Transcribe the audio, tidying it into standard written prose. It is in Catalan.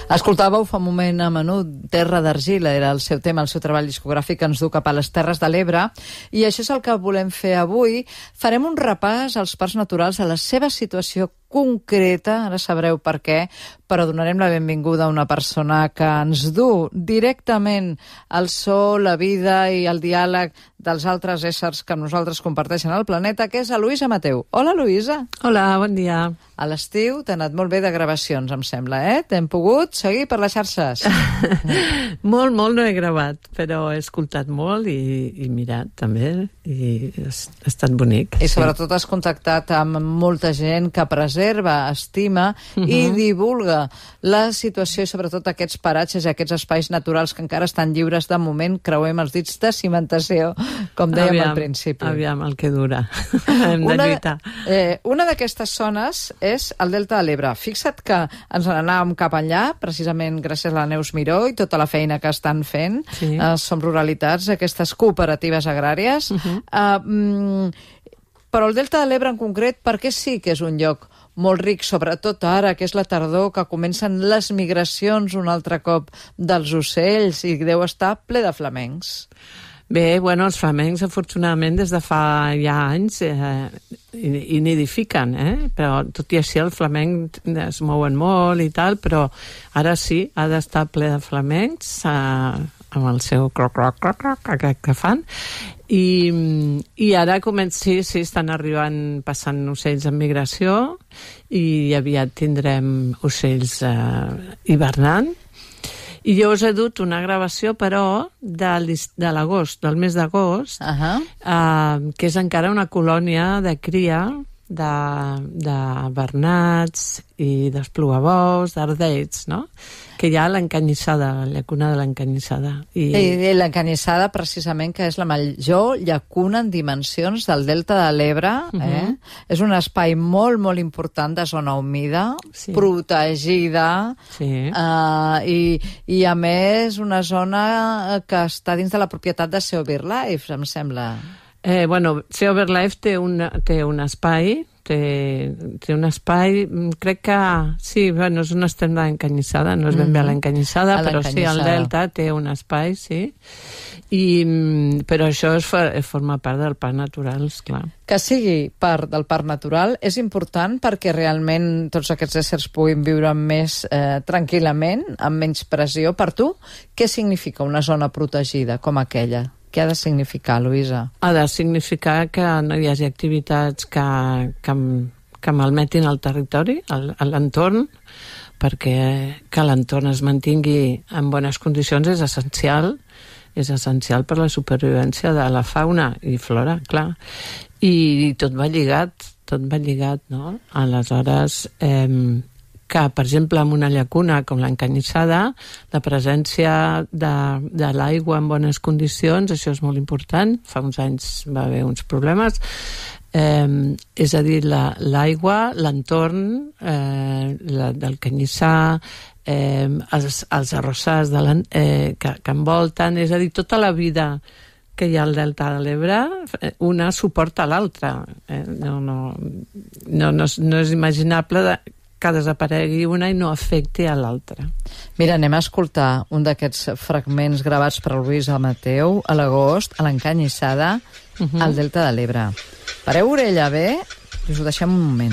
Escoltàveu fa un moment a Menut, Terra d'Argila, era el seu tema, el seu treball discogràfic que ens du cap a les Terres de l'Ebre, i això és el que volem fer avui. Farem un repàs als parcs naturals, a la seva situació concreta, ara sabreu per què, però donarem la benvinguda a una persona que ens du directament el so, la vida i el diàleg dels altres éssers que nosaltres comparteixen al planeta, que és a Luisa Mateu. Hola, Luisa. Hola, bon dia. A l'estiu t'ha anat molt bé de gravacions, em sembla, eh? T'hem pogut seguir per les xarxes. Molt no he gravat, però he escoltat molt i mirat també, i ha estat bonic. I sobretot has contactat amb molta gent que preserva, estima i divulga la situació i sobretot aquests paratges i aquests espais naturals que encara estan lliures de moment, creuem els dits, de cimentació, com dèiem al principi. Aviam el que dura. Hem de lluitar. Una d'aquestes zones és el Delta de l'Ebre. Fixa't que ens n'anàvem cap allà, precisament gràcies a la Neus Miró i tota la feina que estan fent. Sí. Som Ruralitats, aquestes cooperatives agràries. Però el Delta de l'Ebre en concret, perquè sí que és un lloc molt ric, sobretot ara, que és la tardor, que comencen les migracions un altre cop dels ocells i deu estar ple de flamencs. Bé, bueno, els flamencs, afortunadament, des de fa ja anys i nidifiquen, però tot i així el flamenc es mouen molt i tal, però ara sí, ha d'estar ple de flamencs amb el seu croc-croc que fan, i ara sí, estan arribant, passant ocells en migració, i aviat tindrem ocells hivernant. I jo us he dut una gravació, però, de l'agost, del mes d'agost, que és encara una colònia de cria de bernats i d'esplugabous, d'ardells, no? Que hi ha l'encanyissada, la llacuna de l'encanyissada. I l'encanyissada, precisament, que és la major llacuna en dimensions del Delta de l'Ebre. És un espai molt important de zona humida, protegida, i a més una zona que està dins de la propietat de Sea BirdLife, em sembla. Sea BirdLife té un espai, crec que sí, és un estem de l'encanyissada, no és ben bé l'encanyissada, però sí, el Delta té un espai, sí, però això forma part del parc natural, esclar. Que sigui part del parc natural és important perquè realment tots aquests éssers puguin viure més tranquil·lament, amb menys pressió. Per tu, què significa una zona protegida com aquella? Què ha de significar, Luisa? Ha de significar que no hi hagi activitats que malmetin el territori, l'entorn, perquè que l'entorn es mantingui en bones condicions és essencial per la supervivència de la fauna i flora, clar. I tot va lligat, no? Aleshores, que, per exemple, en una llacuna com l'encanyissada, la presència de l'aigua en bones condicions, això és molt important. Fa uns anys va haver uns problemes. És a dir, l'aigua, l'entorn del canyissar, els arrossars que envolten, és a dir, tota la vida que hi ha al Delta de l'Ebre, una suporta l'altra. No és imaginable que desaparegui una i no afecti a l'altra. Mira, anem a escoltar un d'aquests fragments gravats per Luisa Mateu a l'agost, a l'encanyissada, al Delta de l'Ebre. Pareu orella bé i us ho deixem un moment.